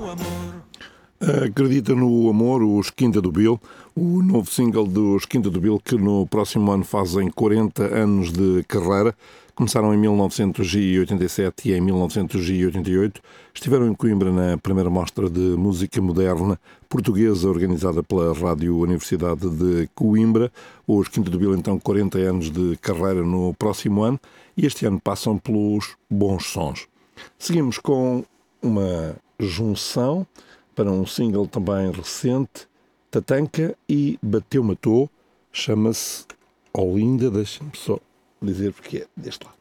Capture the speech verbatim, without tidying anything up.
Acredita no amor, os Quinta do Bill, o novo single dos Quinta do Bill, que no próximo ano fazem quarenta anos de carreira. Começaram em mil novecentos e oitenta e sete e em mil novecentos e oitenta e oito estiveram em Coimbra na primeira mostra de música moderna portuguesa organizada pela Rádio Universidade de Coimbra. Os Quinta do Bill, então, quarenta anos de carreira no próximo ano, e este ano passam pelos bons sons. Seguimos com uma junção para um single também recente, Tatanka e Bateu Matou, chama-se Olinda, deixa-me só dizer porque é deste lado.